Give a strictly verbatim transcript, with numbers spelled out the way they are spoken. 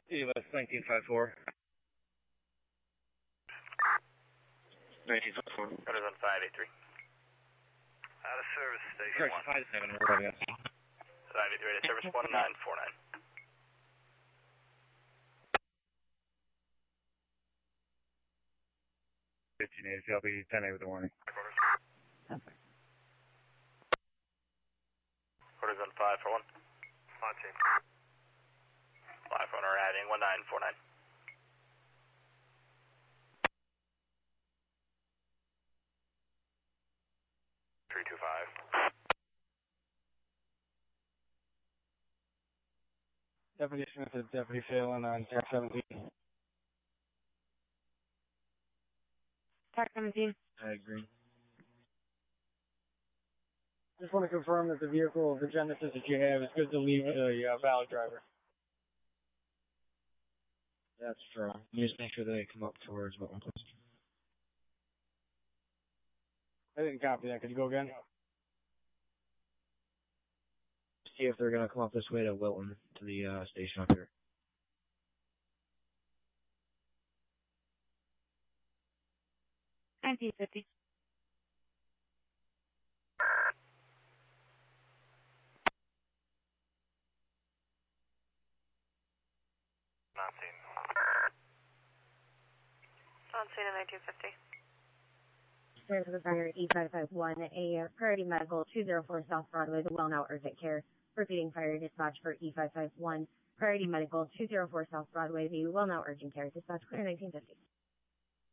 U S nineteen fifty-four. nineteen fifty-four. That is on five eight three. Out of service, station Correction, one. five seven, we're ready. five eight three, out of service one nine four nine. fifteen eighty, I'll be ten eight with the warning. Quarters. Quarters on five four one. On team. five four one, arriving one nine four nine. three two five. Deputy Smith is Deputy Phelan on track seventeen. Track seventeen. I agree. Just want to confirm that the vehicle, the Genesis that you have, is good to leave a uh, valid driver. That's true. You just make sure they come up towards Wilton, please. I didn't copy that. Could you go again? See if they're going to come up this way to Wilton, to the uh, station up here. nineteen fifty. On scene. On scene in nineteen fifty. Service with Fire E five five one, a Priority Medical two oh four South Broadway, the Well Now Urgent Care. Repeating fire dispatch for E five five one, Priority Medical two oh four South Broadway, the Well Now Urgent Care. Dispatch clear nineteen fifty.